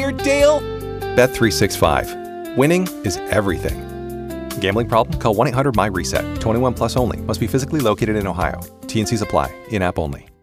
here, Dale? Bet365. Winning is everything. Gambling problem? Call 1-800-MY-RESET. 21 plus only. Must be physically located in Ohio. T&Cs apply. In-app only.